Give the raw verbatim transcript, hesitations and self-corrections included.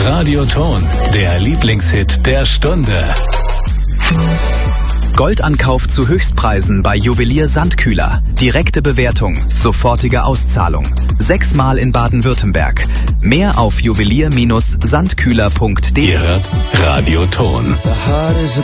Radioton, der Lieblingshit der Stunde. Goldankauf zu Höchstpreisen bei Juwelier Sandkühler. Direkte Bewertung, sofortige Auszahlung. Sechsmal in Baden-Württemberg. Mehr auf juwelier Bindestrich sandkühler punkt de. Ihr hört Radioton.